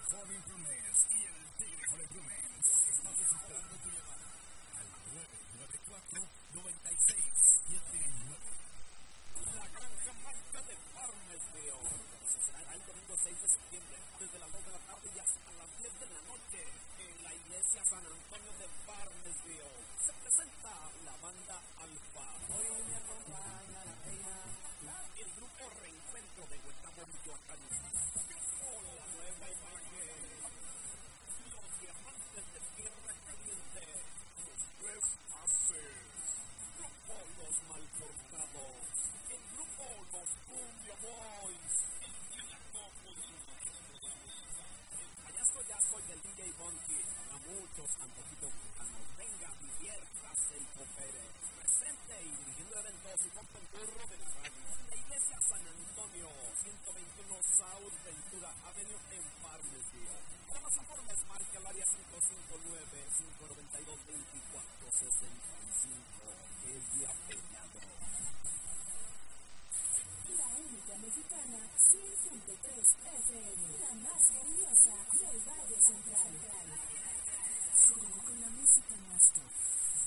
Tony Plumes y el Tigre de Plumes. Estamos esperando tu llamada al 994-9679. La gran camarca de Farmersville será el domingo 6 de septiembre, desde las 2 de la tarde y hasta las 10 de la noche, en la iglesia San Antonio de Farmersville. Se presenta la banda Alfa. Hoy me acompaña la reina, el grupo Reencuentro de Huetamo, Michoacán. La nueva imagen, los diamantes de tierra caliente, los tres haces, grupo Los Malportados, el grupo Los Cumbia Boys, el payaso ya soy del DJ Monkey, a muchos antojitos gusanos, venga, diviértase y coopere, presente y dirigiendo el evento su concurso del radio, la iglesia San Antonio, 121 South Ventura Avenue en Farmersville. Para más informes, marca el área 559-592-2465. El día